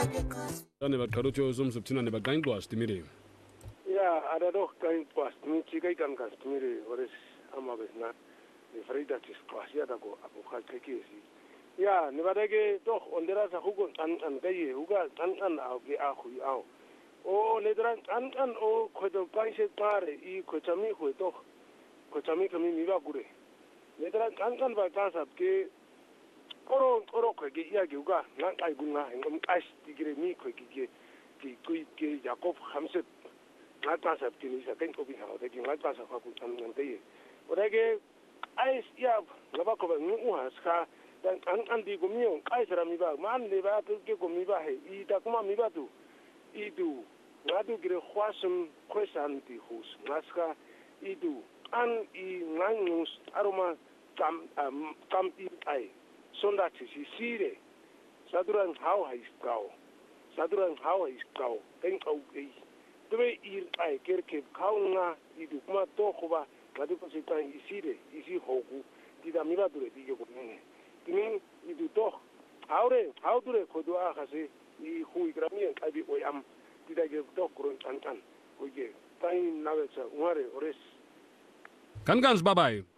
Tane ba karocho zum subtina ne ba gain gwas timire. Ya, ada doch kein pas, ni chikai kan kas timire ores ama besna. Ni farida tis pas ya dako aku khal kekesi. Ya, ni badage doch ondera sa hugon an gaye uga an au ge a khu au. O ledran an o khodo kai se pare I khochami khu doch. Khochami kami mi ba gure. Ledran an ba ta sab ke oro khoge ya ge uga nang ai gunga ngam as tigre mi khoge ke Jakob Hamset ngata sa tini sa ken ko bi ha de ngata sa ku tan ngai o de ke ai ya ngaba ko ngu ha ska dan an di ko mi on ai sara mi ba man le ba ke ko mi ba he I da kuma mi ba tu I du ngadu gire khwasum khwesan ti hus ngaska I du an I ngangus aroma kam I ai sonda ti sire saduran how is kau saduran how is kau ken kau ei debe ir ai kerke kaunga I du kuma to khoba ngadu ko sitan isire isi hoku ti da mi ba dure ti ko ne tini I du to how dure ko do a khase I hu igrami ai bi oyam ti da ge to kron tan ko ge tai nawe sa ngare ores Kan gans babai.